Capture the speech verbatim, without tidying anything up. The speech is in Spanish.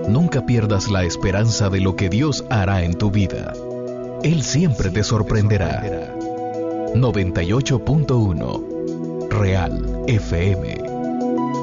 Nunca pierdas la esperanza de lo que Dios hará en tu vida. Él siempre te sorprenderá. noventa y ocho punto uno Real F M.